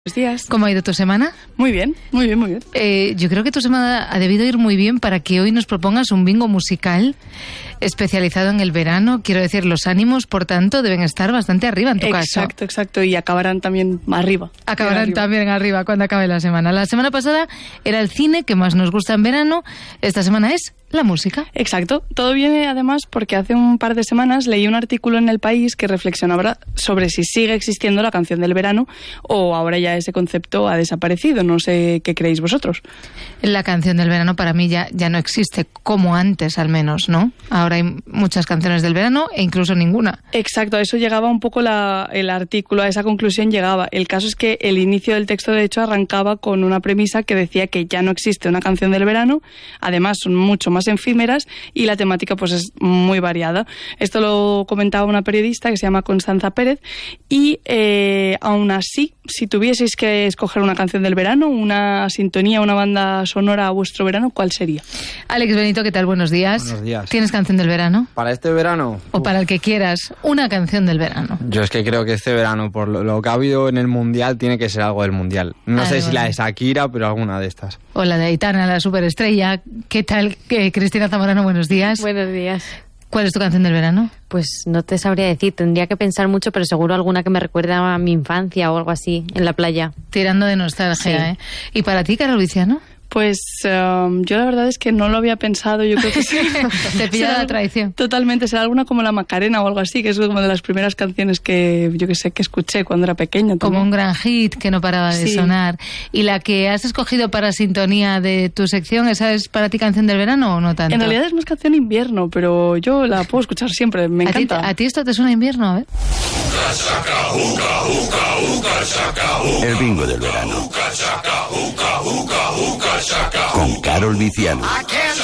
Buenos días. ¿Cómo ha ido tu semana? Muy bien, muy bien, muy bien. Yo creo que tu semana ha debido ir muy bien para que hoy nos propongas un bingo musical especializado en el verano. Quiero decir, los ánimos, por tanto, deben estar bastante arriba en tu caso. Exacto. Y acabarán también arriba. Acabarán también arriba cuando acabe la semana. La semana pasada era el cine, que más nos gusta en verano. Esta semana es la música. Exacto. Todo viene además porque hace un par de semanas leí un artículo en El País que reflexionaba sobre si sigue existiendo la canción del verano o ahora ya ese concepto ha desaparecido. No sé qué creéis vosotros. La canción del verano para mí ya no existe, como antes al menos, ¿no? Ahora hay muchas canciones del verano e incluso ninguna. Exacto, a eso llegaba un poco el artículo, a esa conclusión llegaba. El caso es que el inicio del texto de hecho arrancaba con una premisa que decía que ya no existe una canción del verano, además son mucho más efímeras y la temática pues es muy variada. Esto lo comentaba una periodista que se llama Constanza Pérez y aún así, si tuvieseis que escoger una canción del verano, una sintonía, una banda sonora a vuestro verano, ¿cuál sería? Alex Benito, ¿qué tal? Buenos días. Buenos días. ¿Tienes canción del verano? ¿Para este verano? O para el que quieras, una canción del verano. Yo es que creo que este verano, por lo que ha habido en el Mundial, tiene que ser algo del Mundial. No sé si la de Shakira, pero alguna de estas. O la de Aitana, la superestrella. ¿Qué tal? Cristina Zamorano, buenos días. Buenos días. ¿Cuál es tu canción del verano? Pues no te sabría decir, tendría que pensar mucho, pero seguro alguna que me recuerda a mi infancia o algo así, en la playa. Tirando de nostalgia, Sí. ¿Y para ti, Carol Viciano? Pues yo la verdad es que no lo había pensado, yo creo que sí. Te pilla la traición. Totalmente, será alguna como La Macarena o algo así, que es como de las primeras canciones que yo que sé, que escuché cuando era pequeña. Como también. un gran hit que no paraba de sonar. ¿Y la que has escogido para sintonía de tu sección, esa es para ti canción del verano o no tanto? En realidad es más canción invierno, pero yo la puedo escuchar siempre, me encanta. ¿A ti esto te suena invierno? A ver. El bingo del verano. Con Carol Viciano.